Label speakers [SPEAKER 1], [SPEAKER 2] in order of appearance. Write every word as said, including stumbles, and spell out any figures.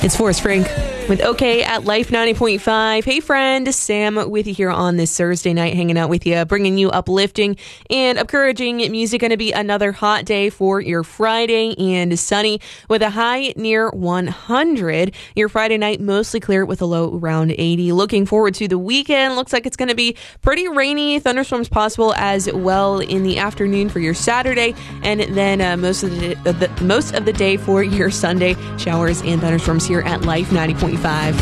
[SPEAKER 1] It's Forrest Frank with OK at Life ninety point five. Hey friend, Sam with you here on this Thursday night, hanging out with you, bringing you uplifting and encouraging music. Going to be another hot day for your Friday and sunny with a high near one hundred. Your Friday night mostly clear with a low around eighty. Looking forward to the weekend. Looks like it's going to be pretty rainy. Thunderstorms possible as well in the afternoon for your Saturday, and then uh, most of the, the most of the day for your Sunday. Showers and thunderstorms here at Life ninety point five.